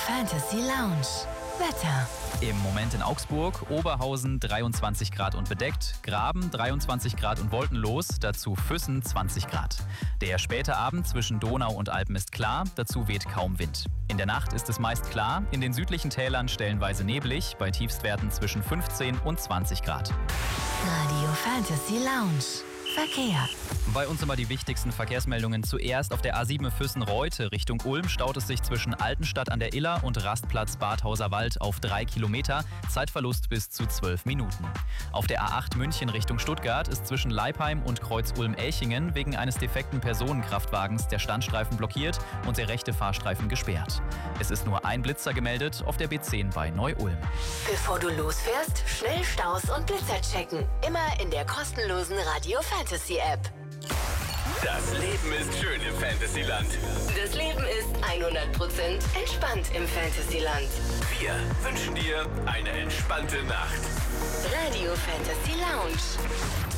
Fantasy Lounge. Wetter. Im Moment in Augsburg, Oberhausen 23 Grad und bedeckt, Graben 23 Grad und wolkenlos, dazu Füssen 20 Grad. Der späte Abend zwischen Donau und Alpen ist klar, dazu weht kaum Wind. In der Nacht ist es meist klar, in den südlichen Tälern stellenweise neblig, bei Tiefstwerten zwischen 15 und 20 Grad. Radio Fantasy Lounge. Verkehr. Bei uns immer die wichtigsten Verkehrsmeldungen. Zuerst auf der A7 Füssen-Reute Richtung Ulm staut es sich zwischen Altenstadt an der Iller und Rastplatz Badhauser Wald auf 3 Kilometer, Zeitverlust bis zu 12 Minuten. Auf der A8 München Richtung Stuttgart ist zwischen Leipheim und Kreuz-Ulm-Elchingen wegen eines defekten Personenkraftwagens der Standstreifen blockiert und der rechte Fahrstreifen gesperrt. Es ist nur ein Blitzer gemeldet auf der B10 bei Neu-Ulm. Bevor du losfährst, schnell Staus und Blitzer checken. Immer in der kostenlosen Radio Fantasy App. Das Leben ist schön im Fantasyland. Das Leben ist 100% entspannt im Fantasyland. Wir wünschen dir eine entspannte Nacht. Radio Fantasy Lounge.